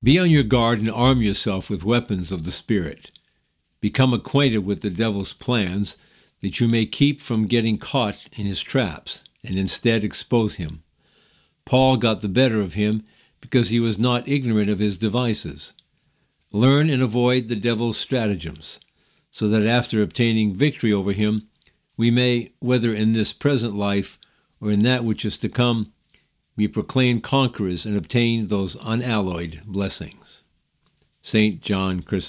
Be on your guard and arm yourself with weapons of the Spirit. Become acquainted with the devil's plans, that you may keep from getting caught in his traps, and instead expose him. Paul got the better of him because he was not ignorant of his devices. Learn and avoid the devil's stratagems, so that after obtaining victory over him, we may, whether in this present life or in that which is to come, be proclaimed conquerors and obtain those unalloyed blessings. St. John Chrysostom.